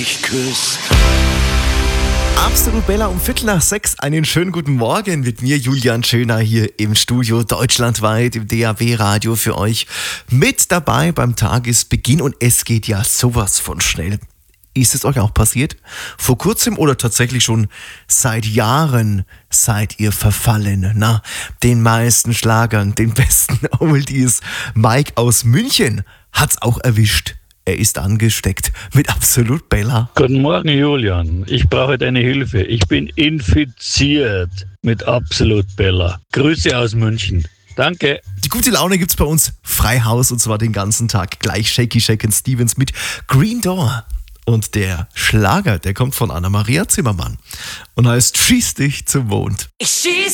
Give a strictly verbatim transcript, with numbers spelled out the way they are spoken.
mich küsst. Absolut Bella um Viertel nach sechs. Einen schönen guten Morgen mit mir, Julian Schöner, hier im Studio, deutschlandweit im D A B-Radio für euch. Mit dabei beim Tagesbeginn und es geht ja sowas von schnell. Ist es euch auch passiert? Vor kurzem oder tatsächlich schon seit Jahren seid ihr verfallen? Na, den meisten Schlagern, den besten Oldies. Mike aus München hat's auch erwischt. Er ist angesteckt mit Absolut Bella. Guten Morgen, Julian. Ich brauche deine Hilfe. Ich bin infiziert mit Absolut Bella. Grüße aus München. Danke. Die gute Laune gibt's bei uns frei Haus und zwar den ganzen Tag. Gleich Shaky Shack Stevens mit Green Door. Und der Schlager, der kommt von Anna-Maria Zimmermann und heißt Schieß dich zum Mond. Ich schieß